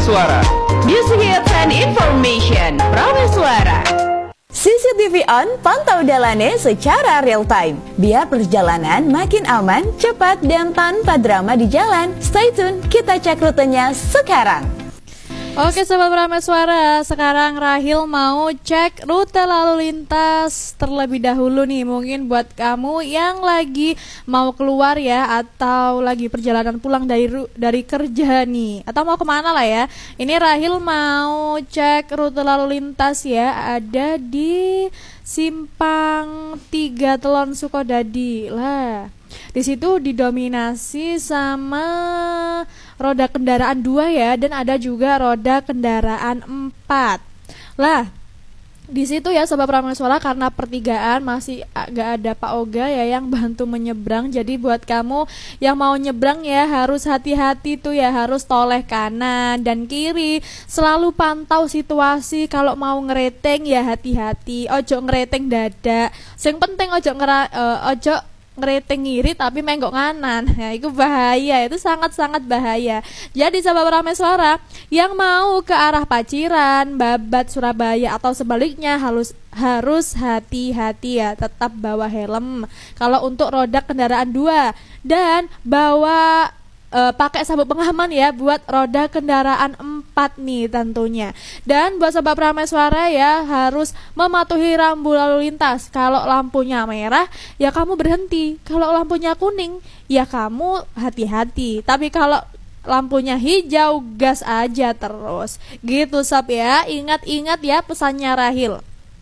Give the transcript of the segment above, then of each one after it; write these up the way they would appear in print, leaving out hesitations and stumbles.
Prameswara. Music hits and information. Prameswara. CCTV on, pantau dalane secara real time. Biar perjalanan makin aman, cepat, dan tanpa drama di jalan. Stay tune, kita cek rutenya sekarang. Oke Sobat Prameswara, sekarang Rahil mau cek rute lalu lintas terlebih dahulu nih. Mungkin buat kamu yang lagi mau keluar ya, atau lagi perjalanan pulang dari kerja nih, atau mau kemana lah ya. Ini Rahil mau cek rute lalu lintas ya. Ada di Simpang 3 Telon Sukodadi lah. Di situ didominasi sama roda kendaraan 2 ya, dan ada juga roda kendaraan 4. Lah, di situ ya Sobat Prameswara, karena pertigaan masih agak ada Pak Oga ya yang bantu menyeberang. Jadi buat kamu yang mau nyebrang ya harus hati-hati tuh ya, harus toleh kanan dan kiri. Selalu pantau situasi, kalau mau ngereteng ya hati-hati, ojo ngereteng dadak. Sing penting ojo ngereteng ngiri tapi menggok nganan. Ya, itu bahaya, itu sangat-sangat bahaya. Jadi Sobat Prameswara yang mau ke arah Paciran, Babat, Surabaya atau sebaliknya harus hati-hati ya, tetap bawa helm kalau untuk roda kendaraan 2, dan bawa pakai sabuk pengaman ya buat roda kendaraan 4 nih tentunya. Dan buat Sobat Prameswara ya harus mematuhi rambu lalu lintas. Kalau lampunya merah ya kamu berhenti, kalau lampunya kuning ya kamu hati-hati. Tapi kalau lampunya hijau gas aja terus. Gitu Sob ya. Ingat-ingat ya pesannya Rahil.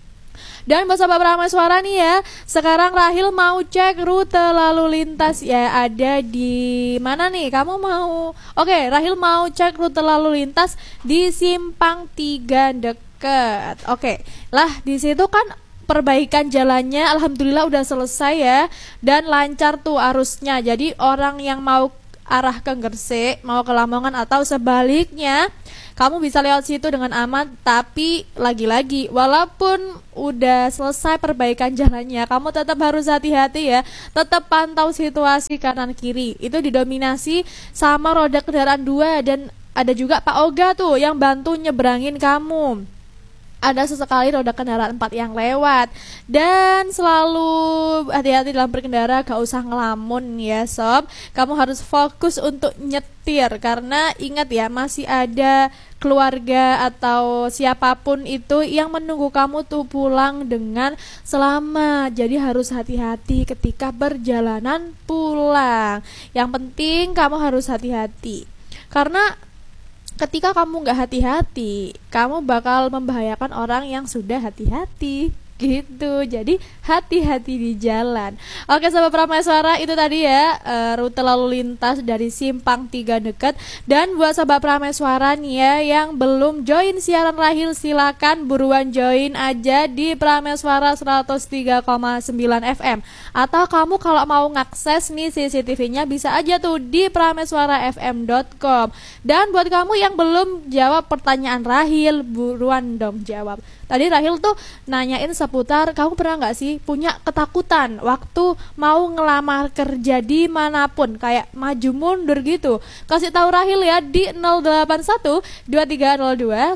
Dan buat Sobat Prameswara nih ya, sekarang Rahil mau cek rute lalu lintas ya, ada di mana nih? Kamu mau? Oke, Rahil mau cek rute lalu lintas di Simpang 3 deket. Oke, lah di situ kan perbaikan jalannya alhamdulillah udah selesai ya, dan lancar tuh arusnya. Jadi orang yang mau arah ke Gresik, mau ke Lamongan atau sebaliknya, kamu bisa lewat situ dengan aman. Tapi lagi-lagi walaupun udah selesai perbaikan jalannya, kamu tetap harus hati-hati ya. Tetap pantau situasi kanan kiri. Itu didominasi sama roda kendaraan 2, dan ada juga Pak Oga tuh yang bantu nyebrangin kamu. Ada sesekali roda kendaraan 4 yang lewat. Dan selalu hati-hati dalam berkendara, gak usah ngelamun ya Sob. Kamu harus fokus untuk nyetir, karena ingat ya, masih ada keluarga atau siapapun itu yang menunggu kamu tuh pulang dengan selamat. Jadi harus hati-hati ketika perjalanan pulang. Yang penting kamu harus hati-hati, karena ketika kamu gak hati-hati, kamu bakal membahayakan orang yang sudah hati-hati gitu. Jadi hati-hati di jalan. Oke Sobat Prameswara, itu tadi ya rute lalu lintas dari Simpang 3 dekat. Dan buat Sobat Prameswara nih ya yang belum join siaran Rahil, silakan buruan join aja di Prameswara 103,9 FM. Atau kamu kalau mau ngakses nih CCTV-nya bisa aja tuh di prameswarafm.com. Dan buat kamu yang belum jawab pertanyaan Rahil, buruan dong jawab. Tadi Rahil tuh nanyain seputar, kamu pernah gak sih punya ketakutan waktu mau ngelamar kerja dimanapun, kayak maju mundur gitu? Kasih tahu Rahil ya di 081 2302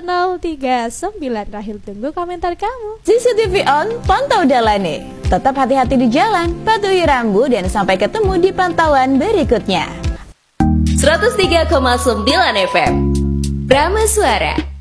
1039. Rahil tunggu komentar kamu. CCTV on, pantau dalane. Tetap hati-hati di jalan, patuhi rambu, dan sampai ketemu di pantauan berikutnya. 103,9 FM. Prameswara.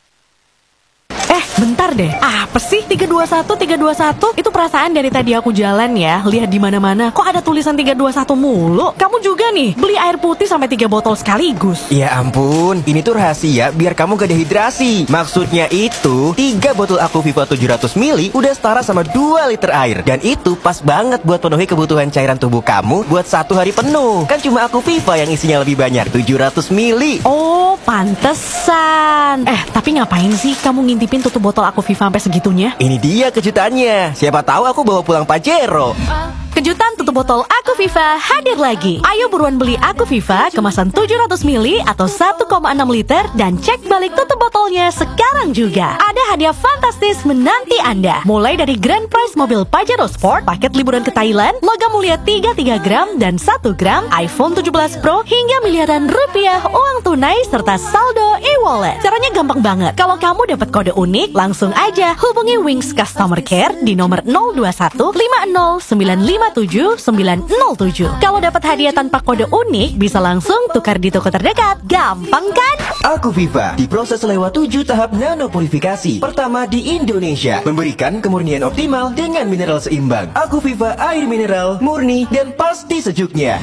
Bentar deh, apa sih 321? Itu perasaan dari tadi aku jalan ya, lihat di mana-mana kok ada tulisan 321 mulu. Kamu juga nih beli air putih sampai 3 botol sekaligus. Ya ampun, ini tuh rahasia biar kamu gak dehidrasi. Maksudnya itu 3 botol Aquaviva 700 ml udah setara sama 2 liter air. Dan itu pas banget buat penuhi kebutuhan cairan tubuh kamu buat 1 hari penuh. Kan cuma Aquaviva yang isinya lebih banyak, 700 ml. Oh, pantesan. Tapi ngapain sih kamu ngintipin tutup botol Aquaviva sampai segitunya? Ini dia kejutannya. Siapa tahu aku bawa pulang Pajero. Kejutan tutup botol Aku Viva hadir lagi. Ayo buruan beli Aku Viva kemasan 700 ml atau 1,6 liter dan cek balik tutup botolnya sekarang juga. Ada hadiah fantastis menanti Anda. Mulai dari grand prize mobil Pajero Sport, paket liburan ke Thailand, logam mulia 33 gram dan 1 gram, iPhone 17 Pro, hingga miliaran rupiah uang tunai serta saldo e-wallet. Caranya gampang banget. Kalau kamu dapat kode unik, langsung aja hubungi Wings Customer Care di nomor 021 50 957 907. Kalau dapat hadiah tanpa kode unik, bisa langsung tukar di toko terdekat. Gampang kan? Aku Viva diproses lewat 7 tahap nanopurifikasi. Pertama di Indonesia, memberikan kemurnian optimal dengan mineral seimbang. Aku Viva air mineral, murni dan pasti sejuknya.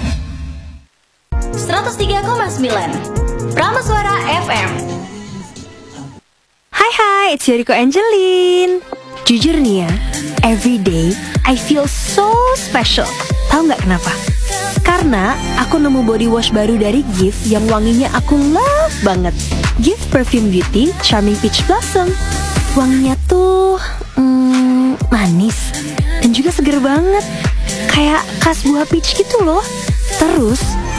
103,9 Prameswara FM. Hai, it's Yoriko Angelin. Jujur nih ya, every day I feel so special. Tahu nggak kenapa? Karena aku nemu body wash baru dari Gift yang wanginya aku love banget. Gift Perfume Beauty Charming Peach Blossom. Wanginya tuh manis dan juga seger banget, kayak khas buah peach gitu loh. Terus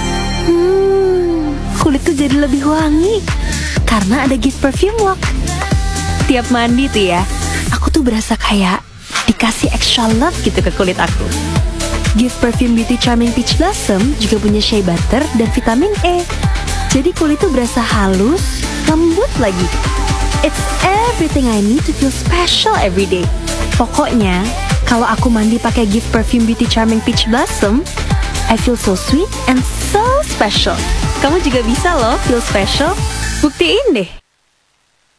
kulit tuh jadi lebih wangi karena ada Gift Perfume Lock. Tiap mandi tuh ya, aku tuh berasa kayak dikasih extra love gitu ke kulit aku. Gift Perfume Beauty Charming Peach Blossom juga punya shea butter dan vitamin E. Jadi kulit tuh berasa halus, lembut lagi. It's everything I need to feel special every day. Pokoknya, kalau aku mandi pakai Gift Perfume Beauty Charming Peach Blossom, I feel so sweet and so special. Kamu juga bisa loh feel special. Buktiin deh.